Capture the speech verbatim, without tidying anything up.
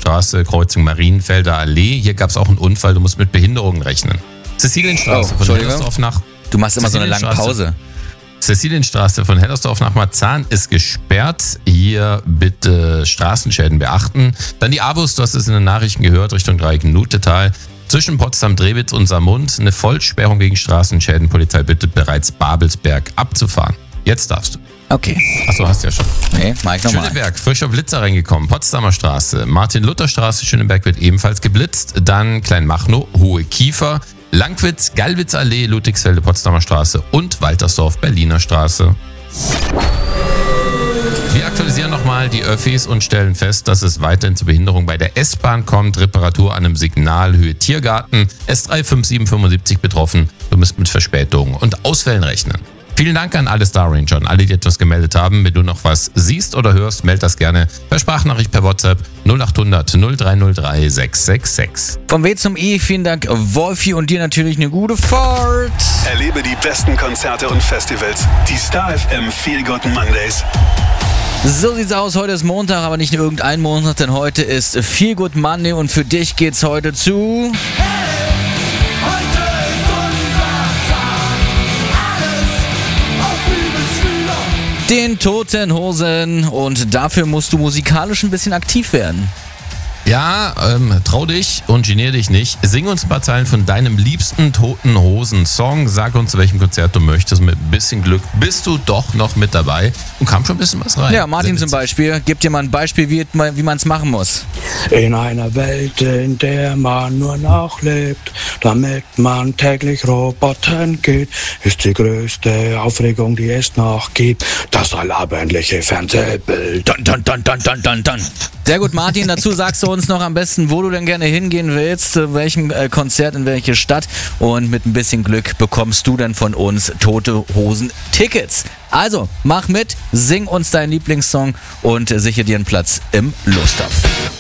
Straße, Kreuzung Marienfelder Allee. Hier gab es auch einen Unfall, du musst mit Behinderungen rechnen. Cäcilienstraße Oh, von Hellersdorf nach... Du machst immer so eine lange Pause. Cäcilienstraße von Hellersdorf nach Marzahn ist gesperrt. Hier bitte Straßenschäden beachten. Dann die A-Bus, du hast es in den Nachrichten gehört, Richtung Dreieck-Nutetal. Zwischen Potsdam-Drewitz und Saarmund eine Vollsperrung wegen Straßenschäden. Polizei bittet bereits Babelsberg abzufahren. Jetzt darfst du. Okay. Achso, hast du ja schon. Nee, mach ich nochmal. Schöneberg, frischer Blitzer reingekommen. Potsdamer Straße, Martin-Luther-Straße, Schöneberg wird ebenfalls geblitzt. Dann Kleinmachnow, Hohe Kiefer, Langwitz, Gallwitz-Allee, Ludwigsfelde, Potsdamer Straße und Waltersdorf, Berliner Straße. Wir aktualisieren nochmal die Öffis und stellen fest, dass es weiterhin zur Behinderung bei der S-Bahn kommt. Reparatur an einem Signal Höhe Tiergarten. S drei fünf sieben fünfundsiebzig betroffen. Du musst mit Verspätungen und Ausfällen rechnen. Vielen Dank an alle Star Ranger und alle, die etwas gemeldet haben. Wenn du noch was siehst oder hörst, meld das gerne per Sprachnachricht per WhatsApp null acht hundert null drei null drei sechs sechs sechs. Vom W zum I, vielen Dank Wolfi und dir natürlich eine gute Fahrt. Erlebe die besten Konzerte und Festivals. Die Star F M Feel Good Mondays. So sieht's aus, heute ist Montag, aber nicht nur irgendein Montag, denn heute ist Feel Good Monday und für dich geht's heute zu... den Toten Hosen und dafür musst du musikalisch ein bisschen aktiv werden. Ja, ähm, trau dich und genier dich nicht. Sing uns ein paar Zeilen von deinem liebsten Toten Hosen-Song. Sag uns, zu welchem Konzert du möchtest. Mit ein bisschen Glück bist du doch noch mit dabei und kam schon ein bisschen was rein. Ja, Martin zum Beispiel. Gib dir mal ein Beispiel, wie, wie man es machen muss. In einer Welt, in der man nur noch lebt, damit man täglich Robotern geht, ist die größte Aufregung, die es noch gibt, das allabendliche Fernsehbild. Dun, dun, dun, dun, dun, dun, dun. Sehr gut, Martin. Dazu sagst du uns noch am besten, wo du denn gerne hingehen willst, zu welchem äh, Konzert, in welche Stadt. Und mit ein bisschen Glück bekommst du dann von uns Tote Hosen Tickets. Also, mach mit, sing uns deinen Lieblingssong und äh, sichere dir einen Platz im Lostopf.